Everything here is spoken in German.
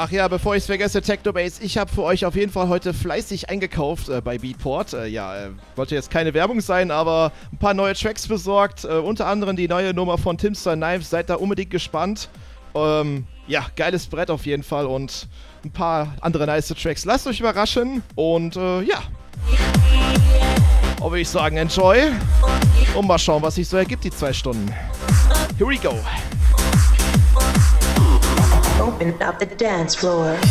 Ach ja, bevor ich es vergesse, Technobase, ich habe für euch auf jeden Fall heute fleißig eingekauft bei Beatport. Wollte jetzt keine Werbung sein, aber ein paar neue Tracks besorgt. Unter anderem die neue Nummer von Timster Knives. Seid da unbedingt gespannt. Geiles Brett auf jeden Fall und ein paar andere nice Tracks. Lasst euch überraschen und auch würde ich sagen, enjoy. Und mal schauen, was sich so ergibt, die 2 Stunden. Here we go. Open up the dance floor.